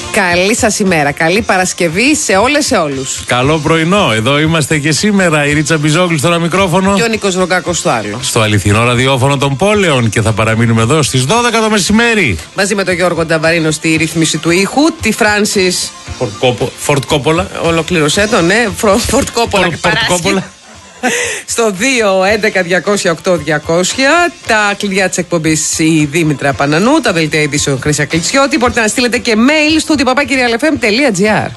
Καλή σας ημέρα. Καλή Παρασκευή σε όλες, σε όλους. Καλό πρωινό. Εδώ είμαστε και σήμερα. Η Ρίτσα Μπιζόγλου στο ένα μικρόφωνο. Και ο Νίκος Ρογκάκος στο άλλο. Στο αληθινό ραδιόφωνο των πόλεων. Και θα παραμείνουμε εδώ στις 12 το μεσημέρι. Μαζί με τον Γιώργο Νταβαρίνο στη ρύθμιση του ήχου. Τη Φράνσις Φορτ Κόπολα. Ολοκλήρωσέ το, ναι. Φορτ Κόπολα. Στο 2-11-200-8-200. Τα κλειδιά της εκπομπής η Δήμητρα Πανανού. Τα δελτία ειδήσεων Χρυσά Κλειτσιώτη. Μπορείτε να στείλετε και mail στο papakirialfm.gr.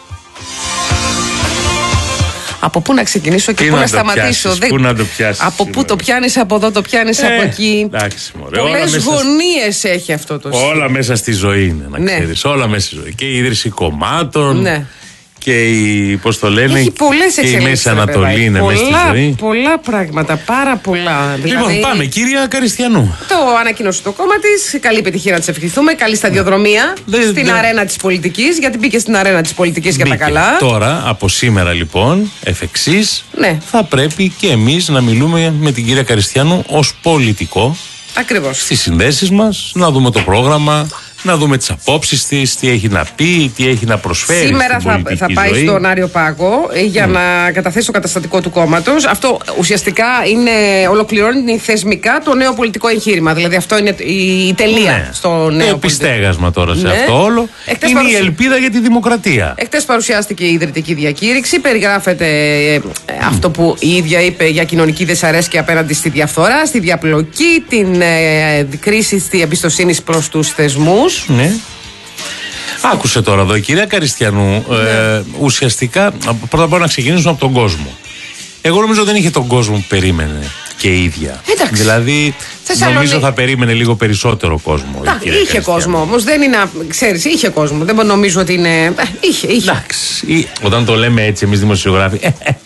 Από πού να ξεκινήσω και πού να σταματήσω. Πού να το πιάσεις. Από πού το πιάνεις, από εδώ το πιάνεις, από εκεί. Εντάξει, μωρέ. Πολλές γωνίες έχει αυτό το σύστημα. Όλα μέσα στη ζωή είναι, να ξέρεις. Όλα μέσα στη ζωή. Και η ίδρυση κομμάτων. Ναι. Και η, πώς το λένε, έχει πολλές και η Μέση Ανατολή είναι μέσα στη ζωή. Πολλά πράγματα, πάρα πολλά. Λοιπόν, δηλαδή, πάμε, κυρία Καριστιανού. Το ανακοίνωσε το κόμμα της. Καλή επιτυχία να της ευχηθούμε. Καλή σταδιοδρομία στην αρένα της πολιτικής. Γιατί μπήκε στην αρένα της πολιτικής για τα καλά. Τώρα, από σήμερα λοιπόν, εφ' εξής, ναι, θα πρέπει και εμείς να μιλούμε με την κυρία Καριστιανού ως πολιτικό. Ακριβώς. Στις συνδέσεις μας, να δούμε το πρόγραμμα, να δούμε τις απόψεις της, τι έχει να πει, τι έχει να προσφέρει. Σήμερα θα πάει ζωή. στον Άριο Πάγο για να καταθέσει το καταστατικό του κόμματος. Αυτό ουσιαστικά ολοκληρώνει θεσμικά το νέο πολιτικό εγχείρημα. Δηλαδή αυτό είναι η τελεία στο νέο πολιτικό. Το επιστέγασμα τώρα σε αυτό όλο. Είναι η ελπίδα για τη δημοκρατία. Εχθές παρουσιάστηκε η ιδρυτική διακήρυξη. Περιγράφεται αυτό που η ίδια είπε για κοινωνική δυσαρέσκεια απέναντι στη διαφθορά, στη διαπλοκή, την κρίση στη εμπιστοσύνη προς τους θεσμούς. Ναι. Άκουσε τώρα εδώ η κυρία Καριστιανού. Ουσιαστικά, πρώτα απ' όλα να ξεκινήσουμε από τον κόσμο. Εγώ νομίζω δεν είχε τον κόσμο που περίμενε και η ίδια. Εντάξει. Δηλαδή, νομίζω θα περίμενε λίγο περισσότερο κόσμο. Είχε κόσμο όμως, δεν είναι. Ξέρεις, είχε κόσμο. Δεν νομίζω ότι είναι. Είχε. Εντάξει. Όταν το λέμε έτσι εμείς δημοσιογράφοι,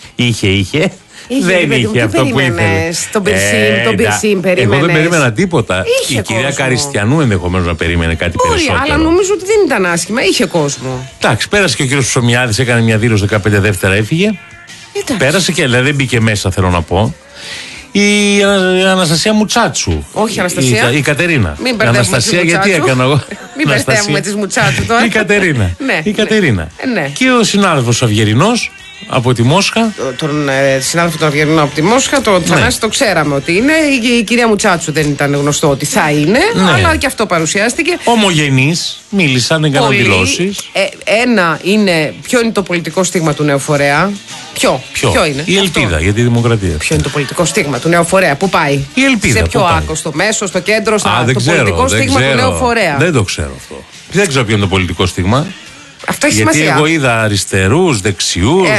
είχε. Δεν είχε αυτό που ήθελε. Τον Πυρσίμ περίμενε. Εγώ δεν περίμενα τίποτα. Η κυρία Καριστιανού ενδεχομένως να περίμενε κάτι περισσότερο. Αλλά νομίζω ότι δεν ήταν άσχημα. Είχε κόσμο. Εντάξει, πέρασε και ο κύριος Ψωμιάδης, έκανε μια δήλωση 15 Δεύτερα, έφυγε. Εντάξει. Πέρασε και δηλαδή δεν μπήκε μέσα, θέλω να πω. Η Αναστασία Μουτσάτσου. Όχι, Αναστασία. Η Κατερίνα. Μην μπερδεύουμε. Αναστασία, γιατί έκανα εγώ. Μην μπερδεύουμε τις Μουτσάτσου τώρα. Η Κατερίνα. Και ο συνάδελφος Αυγερινός από τη Μόσχα. Τον συνάδελφο του Αυγερινού από τη Μόσχα, τον Θανάση, το ξέραμε ότι είναι. Η κυρία Μουτσάτσου δεν ήταν γνωστό ότι θα είναι, αλλά και αυτό παρουσιάστηκε. Ομογενείς, μίλησαν, έκαναν δηλώσεις. Ένα είναι, ποιο είναι το πολιτικό στίγμα του νεοφορέα. Ποιο είναι? Η ελπίδα για τη δημοκρατία. Ποιο είναι το πολιτικό στίγμα του νεοφορέα, πού πάει? Η ελπίδα. Σε ποιο άκρο, στο μέσο, στο κέντρο, το πολιτικό στίγμα του νεοφορέα. Δεν το ξέρω αυτό. Δεν ξέρω ποιο είναι το πολιτικό στίγμα. Αυτό έχει γιατί σημασία. Εγώ είδα αριστερούς, δεξιούς,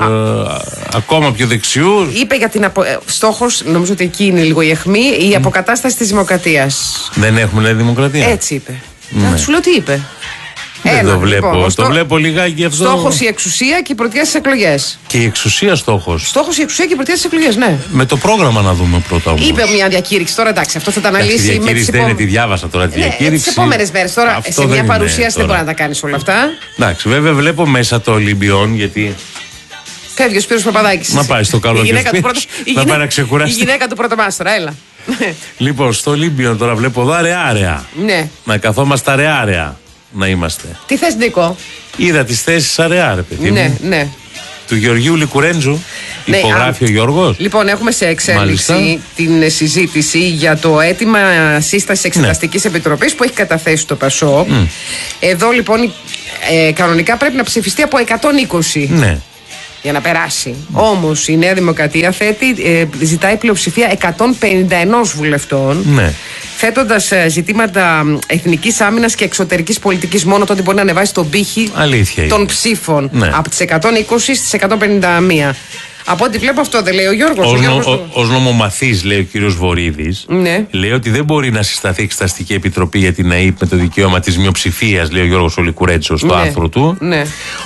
ακόμα πιο δεξιούς. Είπε για την στόχος, νομίζω ότι εκεί είναι λίγο η αιχμή, η αποκατάσταση της δημοκρατίας. Δεν έχουμε λέει δημοκρατία. Έτσι είπε. Σου λέω τι είπε. Δεν το βλέπω. Λοιπόν, το βλέπω λιγάκι αυτό. Στόχος η εξουσία και η πρωτεία στις εκλογές. Και η εξουσία στόχος. Στόχος η εξουσία και η πρωτεία στις εκλογές, ναι. Με το πρόγραμμα να δούμε πρώτα όμως. Είπε μια διακήρυξη τώρα, εντάξει, αυτό θα τα αναλύσει. Η διακήρυξη δεν είναι, τη διάβασα τώρα τη διακήρυξη. Τις επόμενες μέρες τώρα, σε μια παρουσίαση δεν μπορεί να τα κάνεις όλα αυτά. Εντάξει, βέβαια βλέπω μέσα το Ολυμπιόν γιατί. Φεύγει ο Σπύρος Παπαδάκης. Να πάει στο καλό και να πάει να ξεκουράσει. Η γυναίκα του πρωτομάστορα, έλα. Λοιπόν, στο Ολυμπιόν τώρα βλέπω εδώ αρεάρεα. Ναι. Να καθόμαστε αρεάρεα. Να είμαστε. Τι θες, Νίκο? Είδα τις θέσεις αρεά, ρε παιδί μου. Ναι. Του Γεωργίου Λικουρέντζου. Ναι, υπογράφει ο Γιώργος. Λοιπόν, έχουμε σε εξέλιξη την συζήτηση για το αίτημα σύστασης Εξεταστικής Επιτροπής που έχει καταθέσει το ΠΑΣΟΚ. Εδώ λοιπόν κανονικά πρέπει να ψηφιστεί από 120. Ναι. Για να περάσει. Όμως η Νέα Δημοκρατία ζητάει πλειοψηφία 151 βουλευτών. Ναι. Θέτοντας ζητήματα εθνικής άμυνας και εξωτερικής πολιτικής, μόνο τότε μπορεί να ανεβάσει τον πύχη των ψήφων. Ναι. Από τις 120 στις 151. Από ό,τι βλέπω αυτό δεν λέει ο Γιώργος. Ως νομομαθής, λέει ο κύριος Βορίδης, λέει ότι δεν μπορεί να συσταθεί Εξεταστική Επιτροπή για την ΑΕΠ με το δικαίωμα της μειοψηφίας, λέει ο Γιώργος Ολικουρέτσος στο άρθρο του. Ναι.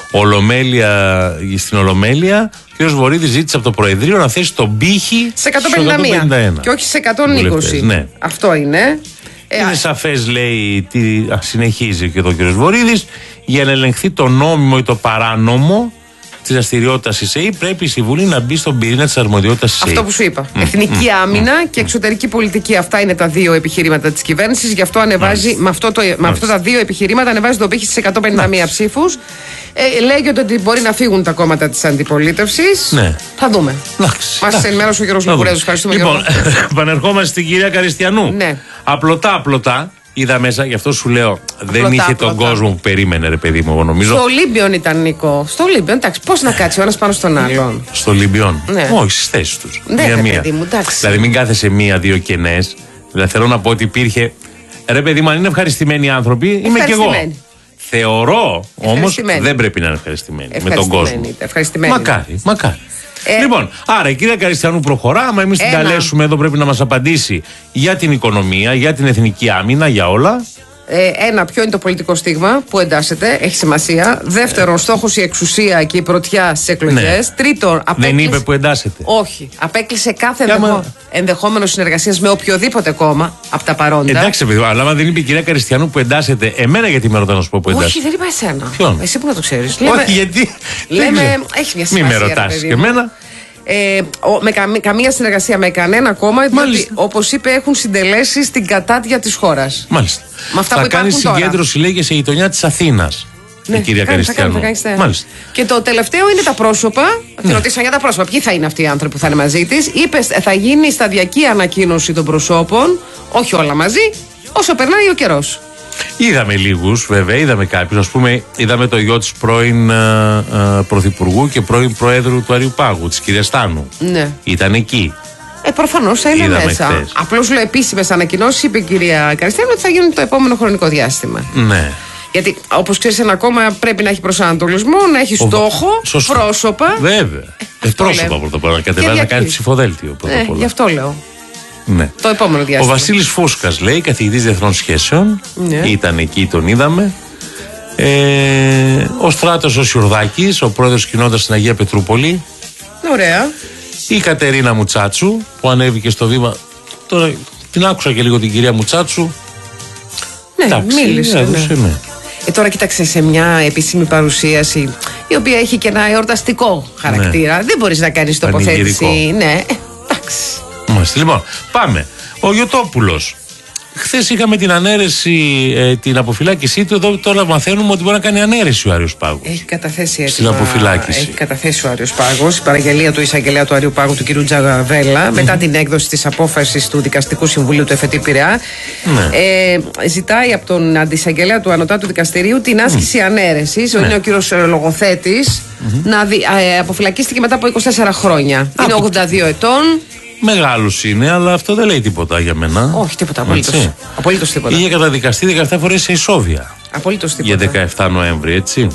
Στην Ολομέλεια, ο κύριος Βορίδης ζήτησε από το Προεδρείο να θέσει τον πύχη σε 151 και όχι σε 120. Ναι. Αυτό είναι. Είναι σαφές, λέει, συνεχίζει και εδώ ο κύριος Βορίδης, για να ελεγχθεί το νόμιμο ή το παράνομο της δραστηριότητας της ΕΕ, πρέπει η Συμβουλή να μπει στον πυρήνα της αρμοδιότητας της ΕΕ. Αυτό που σου είπα. Εθνική άμυνα και εξωτερική πολιτική. Αυτά είναι τα δύο επιχειρήματα της κυβέρνησης. Γι' αυτό ανεβάζει, με αυτά τα δύο επιχειρήματα, ανεβάζει τον πύχη στις 151 ψήφους. Λέγεται ότι μπορεί να φύγουν τα κόμματα της αντιπολίτευσης. Ναι. Θα δούμε. Μας ενημέρωσε ο Γιώργος Λουκουρέζος. Ευχαριστούμε. Λοιπόν, επανερχόμαστε στην κυρία Καριστιανού. Ναι. Απλωτά. Είδα μέσα, γι' αυτό σου λέω, δεν είχε τον κόσμο που περίμενε, ρε παιδί μου, εγώ νομίζω. Στο Ολύμπιον ήταν, Νικό. Στο Ολύμπιον, εντάξει, πώς να κάτσει ο ένας πάνω στον άλλον. Στο Ολύμπιον. Ναι. Όχι, στις θέσεις τους. Ναι, μία-μία. Δηλαδή, μην κάθεσαι μία-δύο κενές. Δηλαδή, θέλω να πω ότι υπήρχε. Ρε παιδί μου, αν είναι ευχαριστημένοι άνθρωποι, είμαι κι εγώ. Θεωρώ όμως δεν πρέπει να είναι ευχαριστημένοι με τον κόσμο. Μακάρι. Λοιπόν, άρα η κυρία Καριστιανού προχωρά. Άμα εμείς την καλέσουμε εδώ, πρέπει να μας απαντήσει για την οικονομία, για την εθνική άμυνα, για όλα. Ένα, ποιο είναι το πολιτικό στίγμα που εντάσσεται, έχει σημασία. Δεύτερον, στόχος η εξουσία και η πρωτιά στις εκλογές. Ναι. Τρίτον, δεν είπε που εντάσσεται. Όχι. Απέκλεισε κάθε ενδεχόμενο συνεργασίας με οποιοδήποτε κόμμα από τα παρόντα. Εντάξει, παιδιά, αλλά άμα δεν είπε η κυρία Καριστιανού που εντάσσεται, εμένα γιατί με ρωτά να σου πω που εντάσσεται. Όχι, δεν είπα εσένα. Ποιον? Εσύ που να το ξέρεις. Όχι, γιατί. Λέμε, έχει μια σημασία. Μην με ρωτάς και εμένα. Με καμία συνεργασία με κανένα κόμμα, διότι όπως είπε έχουν συντελέσει στην κατάδια της χώρας. Μάλιστα. Με αυτά θα κάνει συγκέντρωση, λέγε, σε γειτονιά της Αθήνας. Ναι, η κυρία Καριστιανού. Μάλιστα. Και το τελευταίο είναι τα πρόσωπα. Την ρωτήσαν για τα πρόσωπα. Ποιοι θα είναι αυτοί οι άνθρωποι που θα είναι μαζί της. Είπε θα γίνει σταδιακή ανακοίνωση των προσώπων, όχι όλα μαζί, όσο περνάει ο καιρός. Είδαμε λίγους, βέβαια, είδαμε κάποιους. Ας πούμε, είδαμε το γιο της πρώην Πρωθυπουργού και πρώην Προέδρου του Αριουπάγου, της κυρίας Στάνου. Ναι. Ήταν εκεί. Προφανώς θα είναι μέσα. Απλώς λέω επίσημες ανακοινώσεις, είπε η κυρία Καριστιανού ότι θα γίνουν το επόμενο χρονικό διάστημα. Ναι. Γιατί όπως ξέρεις, ένα κόμμα πρέπει να έχει προσανατολισμό, να έχει στόχο, πρόσωπα. Βέβαια. Πρόσωπα πρώτα απ' όλα. Κατεβάζει να κάνει ψηφοδέλτιο πρώτα απ' όλα. Γι' αυτό λέω. Ναι. Το επόμενο διάστημα. Ο Βασίλης Φούσκας, λέει, καθηγητής διεθνών σχέσεων. Ναι. Ήταν εκεί, τον είδαμε. Ο Στράτος ο Σιουρδάκης, ο πρόεδρος κοινότητας στην Αγία Πετρούπολη. Ωραία. Η Κατερίνα Μουτσάτσου που ανέβηκε στο βήμα. Τώρα την άκουσα και λίγο την κυρία Μουτσάτσου. Ναι, εντάξει, μίλησε. Ναι. Τώρα κοίταξε, σε μια επίσημη παρουσίαση η οποία έχει και ένα εορταστικό χαρακτήρα. Ναι. Δεν μπορείς να κάνεις τοποθέτηση. Ναι, εντάξει. Μάλιστα. Λοιπόν, πάμε. Ο Γιωτόπουλος. Χθες είχαμε την ανέρεση, την αποφυλάκησή του. Εδώ τώρα μαθαίνουμε ότι μπορεί να κάνει ανέρεση ο Άριος Πάγος. Έχει καταθέσει έτσι. Στην αποφυλάκηση. Έχει καταθέσει ο Άριος Πάγος. Η παραγγελία του εισαγγελέα του Άριου Πάγου, του κ. Τζαβέλα, μετά την έκδοση της απόφασης του Δικαστικού Συμβουλίου του ΕΦΕΤ Πειραιά. Ζητάει από τον αντισαγγελέα του Ανωτάτου Δικαστηρίου την άσκηση ανέρεσης. Είναι ο κ. Λογοθέτης. Να αποφυλακίστηκε μετά από 24 χρόνια. Είναι 82 ετών. Μεγάλους είναι, αλλά αυτό δεν λέει τίποτα για μένα. Όχι, τίποτα. Απολύτως τίποτα. Είχε καταδικαστεί 17 φορές σε ισόβια. Απολύτως τίποτα. Για 17 Νοέμβρη, έτσι.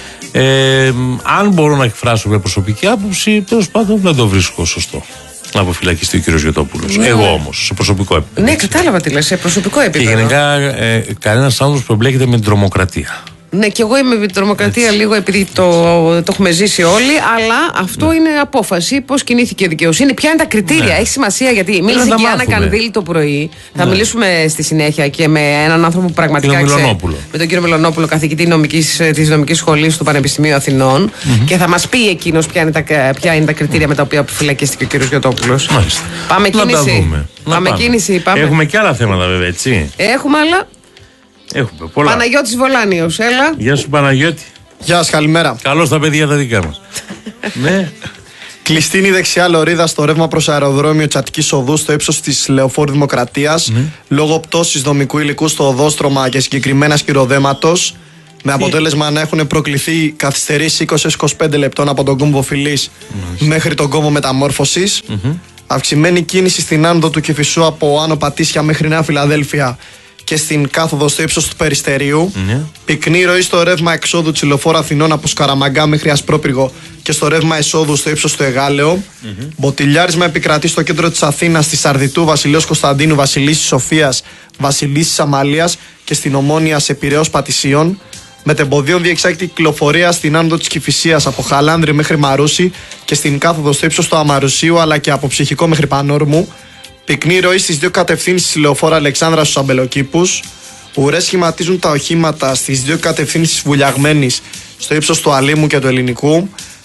Αν μπορώ να εκφράσω μια προσωπική άποψη, τέλος πάντων δεν το βρίσκω σωστό να αποφυλακιστεί ο κ. Γιωτόπουλος. Ναι. Εγώ όμως, σε προσωπικό επίπεδο. Ναι, κατάλαβα τι λες, σε προσωπικό επίπεδο. Και γενικά κανένας άνθρωπος που εμπλέκεται με την τρομοκρατία. Ναι, και εγώ είμαι με την τρομοκρατία έτσι. Λίγο επειδή το έχουμε ζήσει όλοι, αλλά αυτό είναι απόφαση. Πώς κινήθηκε η δικαιοσύνη, ποια είναι τα κριτήρια. Έχει σημασία γιατί μίλησε και η Άννα Κανδύλη το πρωί. Θα μιλήσουμε στη συνέχεια και με έναν άνθρωπο που πραγματικά ξέρει. Με τον κύριο Μιλονόπουλο, καθηγητή της νομικής σχολής του Πανεπιστημίου Αθηνών. Και θα μας πει εκείνος ποια είναι τα κριτήρια με τα οποία αποφυλακίστηκε ο κύριος Γιωτόπουλος. Πάμε κίνηση. Πάμε κίνηση. Έχουμε και άλλα θέματα, βέβαια, έτσι. Έχουμε άλλα. Έχουμε πολλά. Παναγιώτης Βολάνιος, έλα. Γεια σου, Παναγιώτη. Γεια σας, καλημέρα. Καλώς τα παιδιά τα δικά μας. Ναι. Κλειστή είναι η δεξιά λωρίδα στο ρεύμα προς αεροδρόμιο Τσατικής Οδού στο ύψος της Λεωφόρου Δημοκρατίας λόγω πτώσης δομικού υλικού στο οδόστρωμα και συγκεκριμένα σκυροδέματος. Με αποτέλεσμα να έχουν προκληθεί καθυστερήσεις 20-25 λεπτών από τον κόμβο Φιλής μέχρι τον κόμβο Μεταμόρφωσης. Αυξημένη κίνηση στην άνοδο του Κηφισού από Άνω Πατήσια μέχρι Νέα Φιλαδέλφια και στην κάθοδο στο ύψος του Περιστερίου. Πυκνή ροή στο ρεύμα εξόδου της Λεωφόρου Αθηνών από Σκαραμαγκά μέχρι Ασπρόπυργο και στο ρεύμα εισόδου στο ύψος του Εγάλεο. Μποτιλιάρισμα επικρατεί στο κέντρο της Αθήνας, στη Σαρδιτού, Βασιλέως Κωνσταντίνου, Βασιλίσσης Σοφίας, Βασιλίσσης Αμαλίας και στην Ομόνια σε Πειραιώς Πατησίων. Μετεμποδίων διεξάγεται κυκλοφορία στην άνοδο της Κηφισίας από Χαλάνδρη μέχρι Μαρούσι και στην κάθοδο στο ύψος του Αμαρουσίου αλλά και από Ψυχικό μέχρι Πανόρμου. Πυκνή ροή στις δύο κατευθύνσεις της Λεωφόρου Αλεξάνδρας στους Αμπελοκήπους. Ουρές σχηματίζουν τα οχήματα στις δύο κατευθύνσεις βουλιαγμένης στο ύψος του Αλήμου και του Ελληνικού.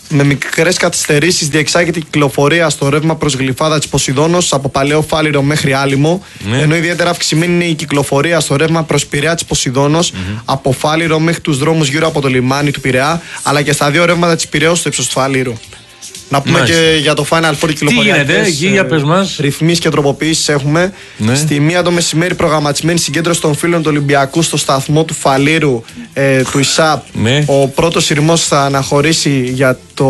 Με μικρές καθυστερήσεις διεξάγεται η κυκλοφορία στο ρεύμα προς Γλυφάδα της Ποσειδώνος από Παλαιό Φάληρο μέχρι Άλυμο. Ενώ ιδιαίτερα αυξημένη είναι η κυκλοφορία στο ρεύμα προς Πειραιά της Ποσειδώνος από Φάληρο μέχρι τους δρόμους γύρω από το λιμάνι του Πειραιά, αλλά και στα δύο ρεύματα της Πειραιώς στο ύψος του Φαλήρου. Να πούμε και για το Final Four κυκλοφοριακές ρυθμίσεις και τροποποιήσεις έχουμε. Στη 1 το μεσημέρι προγραμματισμένη συγκέντρωση των φίλων του Ολυμπιακού στο σταθμό του Φαλήρου του ΙΣΑΠ. Ο πρώτος σειρμός θα αναχωρήσει για το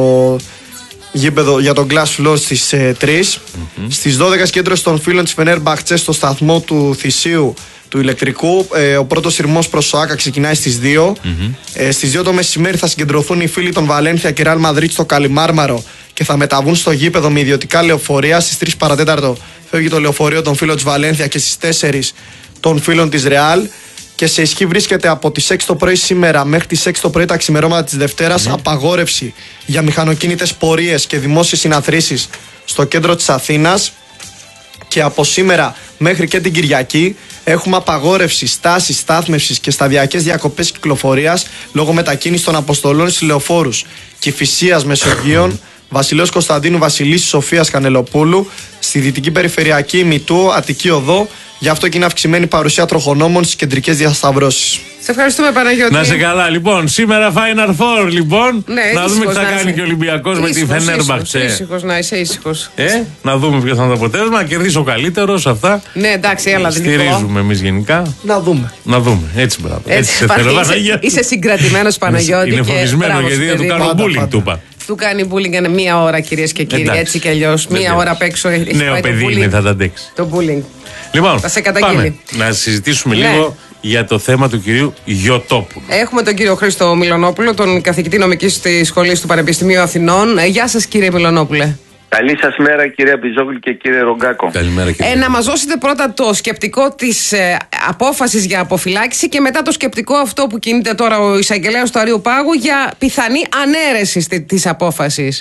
γήπεδο, για τον Glass Floor στις 3. Στις 12 συγκέντρωση των φίλων της Φενέρμπαχτσε στο σταθμό του Θησίου του ηλεκτρικού. Ο πρώτος σειρμός προς το ΆΚΑ ξεκινάει στις 2. Στις 2 το μεσημέρι θα συγκεντρωθούν οι φίλοι των Βαλένθια και Ρεάλ Μαδρίτ στο Καλιμάρμαρο και θα μεταβούν στο γήπεδο με ιδιωτικά λεωφορεία. Στις 3 παρατέταρτο φεύγει το λεωφορείο των φίλων της Βαλένθια και στις 4 των φίλων της Ρεάλ. Και σε ισχύ βρίσκεται από τις 6 το πρωί σήμερα μέχρι τις 6 το πρωί τα ξημερώματα της Δευτέρας απαγόρευση για μηχανοκίνητες πορείες και δημόσιες συναθρήσεις στο κέντρο της Αθήνας. Και από σήμερα μέχρι και την Κυριακή έχουμε απαγόρευση στάσης, στάθμευσης και σταδιακές διακοπές κυκλοφορίας λόγω μετακίνησης των αποστολών στις λεωφόρους Κηφισίας Μεσογείων, Βασιλέως Κωνσταντίνου Βασιλίσσης Σοφίας Κανελοπούλου, στη Δυτική Περιφερειακή Μητού, Αττική Οδό. Γι' αυτό και είναι αυξημένη παρουσία τροχονόμων στις κεντρικές διασταυρώσεις. Σε ευχαριστούμε, Παναγιώτη. Να σε καλά. Λοιπόν, σήμερα Final Four, λοιπόν. Να δούμε τι θα κάνει και ο Ολυμπιακός με τη Φενέρμπαχτσε. Ήσυχος, να είσαι ήσυχος. Να δούμε ποιο θα είναι το αποτέλεσμα. Να κερδίσει ο καλύτερος αυτά. Ναι, εντάξει, έλα, δεν στηρίζουμε εμείς γενικά. Να δούμε. Να δούμε. Έτσι, μπράβο. Έτσι σε θέλω. Είσαι συγκρατημένος, Παναγιώτη. Είναι φοβισμένο γιατί δεν του κάνω bullying, του είπα. Του κάνει bullying μία ώρα, κυρίες και κύριοι. Έτσι κι αλλιώς. Μία ώρα απ' έξω. Νέο παιδί είναι, θα τα αντέξει. Το bullying. Λοιπόν, πάμε να συζητήσουμε λίγο για το θέμα του κυρίου Γιωτόπουλου. Έχουμε τον κύριο Χρήστο Μιλονόπουλο, τον καθηγητή νομικής της Σχολής του Πανεπιστημίου Αθηνών. Γεια σας, κύριε Μιλονόπουλε. Καλή σας μέρα, κυρία Μπιζόγλου και κύριε Ρογκάκο. Καλημέρα, κύριε. Να μας δώσετε πρώτα το σκεπτικό της απόφασης για αποφυλάξη και μετά το σκεπτικό αυτό που κινείται τώρα ο εισαγγελέας του Αριού Πάγου για πιθανή ανέρεση της απόφασης.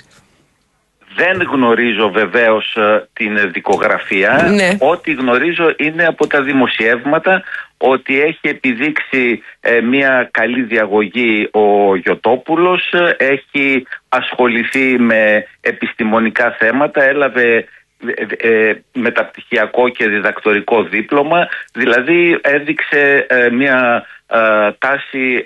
Δεν γνωρίζω βεβαίως την δικογραφία. Ναι. Ό,τι γνωρίζω είναι από τα δημοσιεύματα ότι έχει επιδείξει μια καλή διαγωγή ο Γιωτόπουλος, έχει ασχοληθεί με επιστημονικά θέματα, έλαβε μεταπτυχιακό και διδακτορικό δίπλωμα, δηλαδή έδειξε μια τάση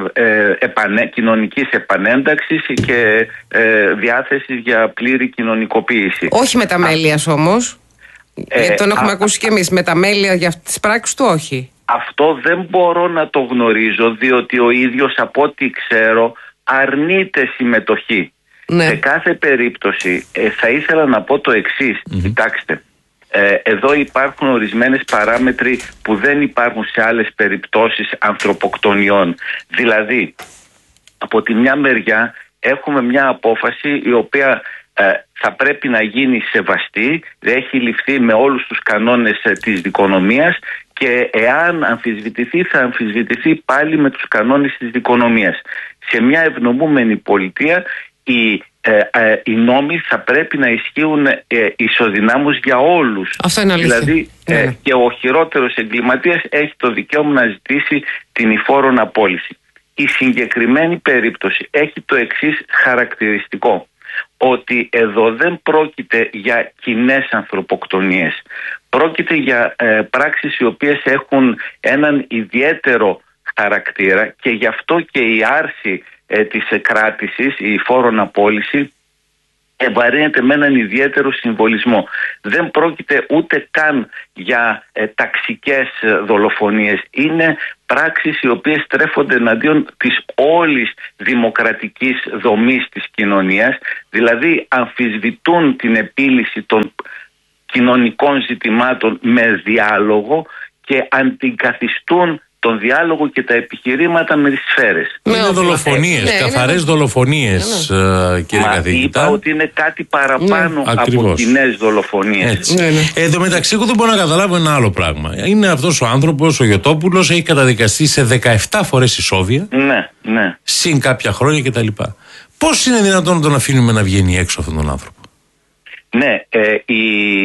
κοινωνικής επανένταξης και διάθεσης για πλήρη κοινωνικοποίηση. Όχι μεταμέλειας όμως, γιατί τον έχουμε ακούσει και εμείς, μεταμέλεια για τις πράξεις του όχι. Αυτό δεν μπορώ να το γνωρίζω, διότι ο ίδιος από ό,τι ξέρω αρνείται συμμετοχή. Ναι. Σε κάθε περίπτωση θα ήθελα να πω το εξής. Κοιτάξτε, εδώ υπάρχουν ορισμένες παράμετροι που δεν υπάρχουν σε άλλες περιπτώσεις ανθρωποκτονιών. Δηλαδή, από τη μια μεριά έχουμε μια απόφαση η οποία θα πρέπει να γίνει σεβαστή, έχει ληφθεί με όλους τους κανόνες της δικονομίας και εάν αμφισβητηθεί θα αμφισβητηθεί πάλι με τους κανόνες της δικονομίας. Σε μια ευνομούμενη πολιτεία οι νόμοι θα πρέπει να ισχύουν ισοδυνάμους για όλους. Αυτό είναι αλήθεια. Δηλαδή και ο χειρότερος εγκληματίας έχει το δικαίωμα να ζητήσει την υφόρον απόλυση. Η συγκεκριμένη περίπτωση έχει το εξής χαρακτηριστικό, ότι εδώ δεν πρόκειται για κοινές ανθρωποκτονίες. Πρόκειται για πράξεις οι οποίες έχουν έναν ιδιαίτερο χαρακτήρα και γι' αυτό και η άρση της κράτησης, η φόρον απόλυση, ευαρύνεται με έναν ιδιαίτερο συμβολισμό. Δεν πρόκειται ούτε καν για ταξικές δολοφονίες. Είναι πράξεις οι οποίες στρέφονται εναντίον της όλης δημοκρατικής δομής της κοινωνίας, δηλαδή αμφισβητούν την επίλυση των κοινωνικών ζητημάτων με διάλογο και αντικαθιστούν τον διάλογο και τα επιχειρήματα με τις σφαίρες. Είναι δολοφονίες, καθαρές δολοφονίες, κύριε καθηγητά. Είπα ότι είναι κάτι παραπάνω από κοινές δολοφονίες. Εν τω μεταξύ, εγώ δεν μπορώ να καταλάβω ένα άλλο πράγμα. Είναι αυτός ο άνθρωπος, ο Γιωτόπουλος, έχει καταδικαστεί σε 17 φορές ισόβια. Ναι. Συν κάποια χρόνια κτλ. Πώς είναι δυνατόν να τον αφήνουμε να βγαίνει έξω αυτόν τον άνθρωπο? Ναι,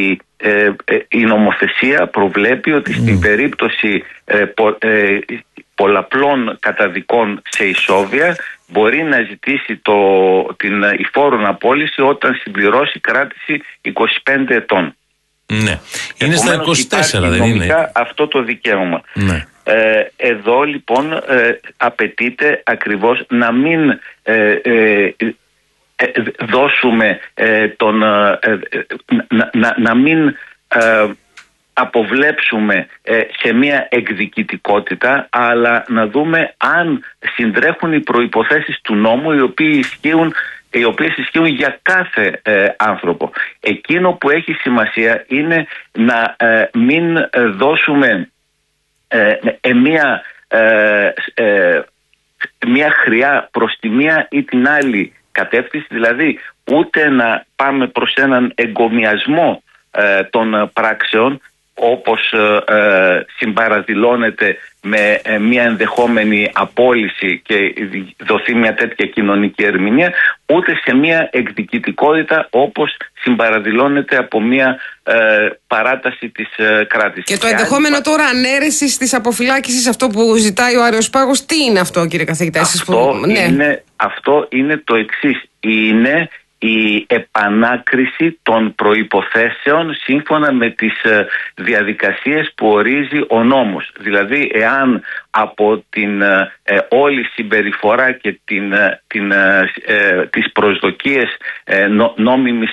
η νομοθεσία προβλέπει ότι στην περίπτωση πολλαπλών καταδικών σε ισόβια μπορεί να ζητήσει την υφόρον απόλυση όταν συμπληρώσει κράτηση 25 ετών. Ναι. Είναι στα 24, δεν είναι? Αυτό το δικαίωμα. Ναι. Εδώ λοιπόν απαιτείται ακριβώς να μην δώσουμε να μην αποβλέψουμε σε μια εκδικητικότητα, αλλά να δούμε αν συντρέχουν οι προϋποθέσεις του νόμου οι οποίες ισχύουν για κάθε άνθρωπο. Εκείνο που έχει σημασία είναι να μην δώσουμε μια χρειά προς τη μία ή την άλλη κατεύθυνση, δηλαδή ούτε να πάμε προς έναν εγκομιασμό των πράξεων, όπως συμπαραδηλώνεται με μια ενδεχόμενη απόλυση και δοθεί μια τέτοια κοινωνική ερμηνεία, ούτε σε μια εκδικητικότητα όπως συμπαραδηλώνεται από μια παράταση της κράτησης. Και το ενδεχόμενο τώρα ανέρεσης της αποφυλάκησης, αυτό που ζητάει ο Άριος Πάγος, τι είναι αυτό, κύριε καθηγητά? Αυτό είναι το εξής. Είναι η επανάκριση των προϋποθέσεων σύμφωνα με τις διαδικασίες που ορίζει ο νόμος. Δηλαδή, εάν από την όλη συμπεριφορά και τις προσδοκίες νόμιμης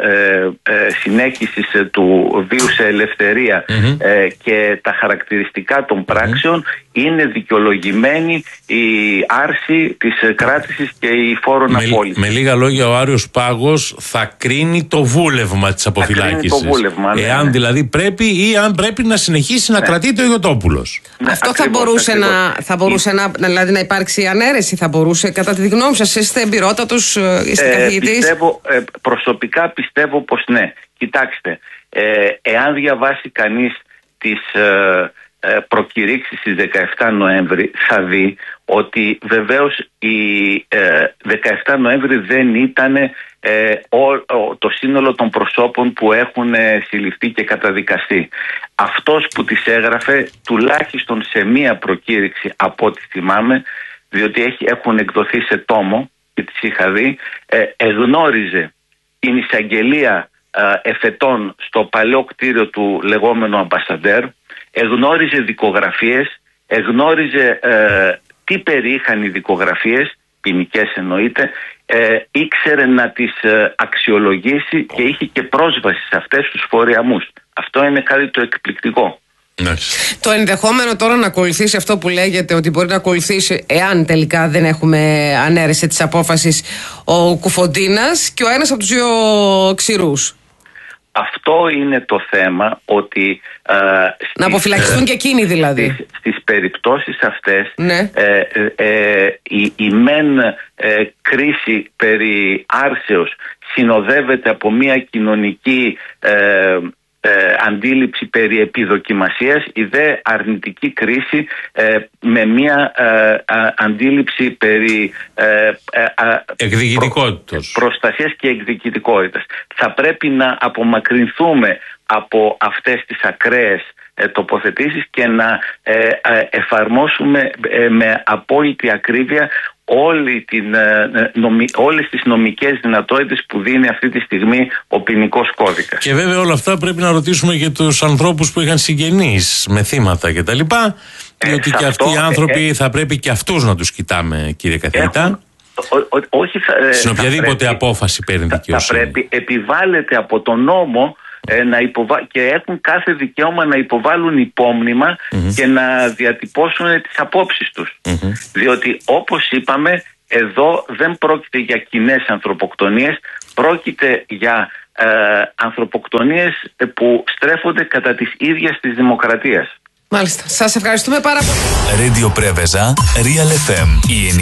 συνέχισης του βίου σε ελευθερία και τα χαρακτηριστικά των πράξεων, είναι δικαιολογημένη η άρση της κράτησης και η φόρον απόλυση. Με λίγα λόγια, ο Άριος Πάγος θα κρίνει το βούλευμα της αποφυλάκησης. Εάν δηλαδή πρέπει ή αν πρέπει να συνεχίσει να κρατείται ο Ιωτόπουλος. Αυτό θα μπορούσε να υπάρξει ανέρεση, θα μπορούσε, κατά τη γνώμη σας? Είστε εμπειρότατος, είστε καθηγητής. Προσωπικά πιστεύω πως ναι. Κοιτάξτε, εάν διαβάσει κανείς τις προκηρύξεις στις 17 Νοέμβρη, θα δει ότι βεβαίως η 17 Νοέμβρη δεν ήταν το σύνολο των προσώπων που έχουν συλληφθεί και καταδικαστεί. Αυτός που τις έγραφε, τουλάχιστον σε μία προκήρυξη από ό,τι θυμάμαι, διότι έχουν εκδοθεί σε τόμο και τις είχα δει, εγνώριζε την εισαγγελία εφετών στο παλαιό κτίριο του λεγόμενου Αμπασαντέρ, εγνώριζε δικογραφίες, εγνώριζε τι περιείχαν οι δικογραφίες, ποινικές εννοείται, ήξερε να τις αξιολογήσει και είχε και πρόσβαση σε αυτές τους φορεαμούς. Αυτό είναι κάτι το εκπληκτικό. Το ενδεχόμενο τώρα να ακολουθήσει αυτό που λέγεται, ότι μπορεί να ακολουθήσει, εάν τελικά δεν έχουμε ανέρεση της απόφασης, ο Κουφοντίνας και ο ένας από τους δύο ξηρούς. Αυτό είναι το θέμα, ότι να αποφυλακιστούν και εκείνοι δηλαδή. Στις περιπτώσεις αυτές, ναι, η μεν κρίση περί άρσεως συνοδεύεται από μια κοινωνική αντίληψη περί επιδοκιμασίας, η δε αρνητική κρίση με μια αντίληψη περί προστασίας και εκδικητικότητας. Θα πρέπει να απομακρυνθούμε από αυτές τις ακραίες τοποθετήσεις και να εφαρμόσουμε με απόλυτη ακρίβεια όλες τις νομικές δυνατότητες που δίνει αυτή τη στιγμή ο ποινικός κώδικας. Και βέβαια όλα αυτά πρέπει να ρωτήσουμε και τους ανθρώπους που είχαν συγγενείς με θύματα κτλ. Διότι και αυτοί οι άνθρωποι θα πρέπει και αυτούς να τους κοιτάμε, κύριε καθηγητά. Στην οποιαδήποτε απόφαση παίρνει δικαιοσύνη. Θα πρέπει, επιβάλλεται από τον νόμο και έχουν κάθε δικαίωμα να υποβάλουν υπόμνημα και να διατυπώσουν τις απόψεις τους. Διότι, όπως είπαμε, εδώ δεν πρόκειται για κοινές ανθρωποκτονίες, πρόκειται για ανθρωποκτονίες που στρέφονται κατά της ίδιας της δημοκρατίας. Μάλιστα. Σας ευχαριστούμε πάρα πολύ. Radio Preveza, Real FM.